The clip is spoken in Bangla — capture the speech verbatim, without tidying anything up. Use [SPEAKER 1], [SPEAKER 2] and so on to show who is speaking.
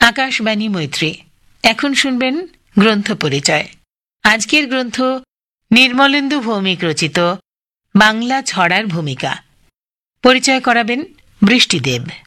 [SPEAKER 1] আকাশবাণী মৈত্রী। এখন শুনবেন গ্রন্থ পরিচয়। আজকের গ্রন্থ নির্মলেন্দু ভৌমিক রচিত বাংলা ছড়ার ভূমিকা। পরিচয় করাবেন বৃষ্টিদেব।